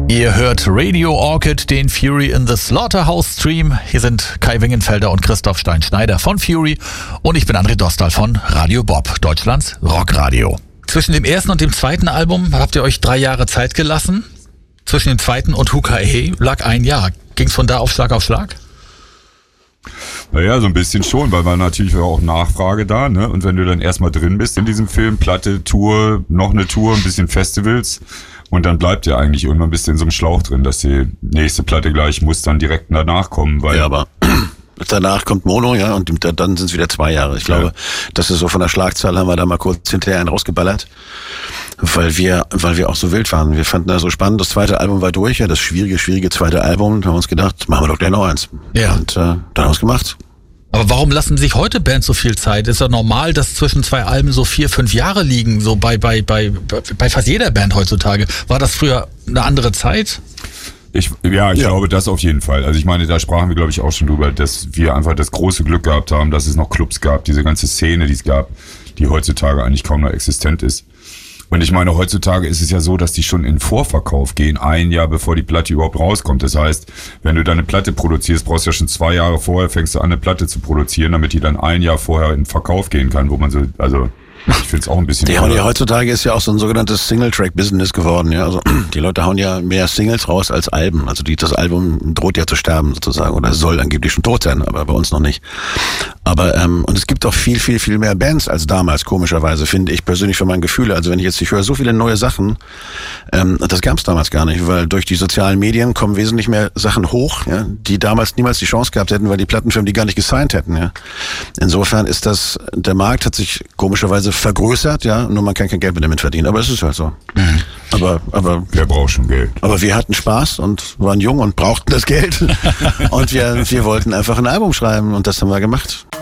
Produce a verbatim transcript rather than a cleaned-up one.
Ihr hört Radio Orchid, den Fury in the Slaughterhouse Stream. Hier sind Kai Wingenfelder und Christoph Stein-Schneider von Fury und ich bin André Dostal von Radio Bob, Deutschlands Rockradio. Zwischen dem ersten und dem zweiten Album habt ihr euch drei Jahre Zeit gelassen. Zwischen dem zweiten und Hukahe lag ein Jahr. Ging's von da auf Schlag auf Schlag? Naja, so ein bisschen schon, weil war natürlich auch Nachfrage da, ne? Und wenn du dann erstmal drin bist in diesem Film, Platte, Tour, noch eine Tour, ein bisschen Festivals und dann bleibt ja eigentlich irgendwann bist du in so einem Schlauch drin, dass die nächste Platte gleich muss dann direkt danach kommen, weil... Ja, aber danach kommt Mono, ja, und dann sind es wieder zwei Jahre. Ich glaube, ja. Das ist so von der Schlagzahl, haben wir da mal kurz hinterher einen rausgeballert, weil wir, weil wir auch so wild waren. Wir fanden das so spannend. Das zweite Album war durch, ja, das schwierige, schwierige zweite Album. Da haben wir uns gedacht, machen wir doch gleich noch eins. Ja. Und äh, dann haben wir es gemacht. Aber warum lassen sich heute Bands so viel Zeit? Ist ja normal, dass zwischen zwei Alben so vier, fünf Jahre liegen, so bei, bei, bei, bei fast jeder Band heutzutage. War das früher eine andere Zeit? Ich, ja, ich ja. glaube, das auf jeden Fall. Also ich meine, da sprachen wir, glaube ich, auch schon drüber, dass wir einfach das große Glück gehabt haben, dass es noch Clubs gab, diese ganze Szene, die es gab, die heutzutage eigentlich kaum noch existent ist. Und ich meine, heutzutage ist es ja so, dass die schon in Vorverkauf gehen, ein Jahr bevor die Platte überhaupt rauskommt. Das heißt, wenn du deine Platte produzierst, brauchst du ja schon zwei Jahre vorher, fängst du an, eine Platte zu produzieren, damit die dann ein Jahr vorher in Verkauf gehen kann, wo man so, also... Ich finde es auch ein bisschen... Ja, und ja, heutzutage ist ja auch so ein sogenanntes Single-Track-Business geworden. Ja, also die Leute hauen ja mehr Singles raus als Alben. Also die, das Album droht ja zu sterben sozusagen oder soll angeblich schon tot sein, aber bei uns noch nicht. Aber ähm, und es gibt auch viel, viel, viel mehr Bands als damals, komischerweise, finde ich persönlich für mein Gefühl. Also wenn ich jetzt, ich höre so viele neue Sachen, ähm, das gab es damals gar nicht, weil durch die sozialen Medien kommen wesentlich mehr Sachen hoch, ja, die damals niemals die Chance gehabt hätten, weil die Plattenfirmen die gar nicht gesigned hätten. Ja. Insofern ist das, der Markt hat sich komischerweise vergrößert, ja, nur man kann kein Geld mehr damit verdienen, aber es ist halt so. Mhm. Aber, aber... Wer braucht schon Geld? Aber wir hatten Spaß und waren jung und brauchten das Geld und wir, wir wollten einfach ein Album schreiben und das haben wir gemacht.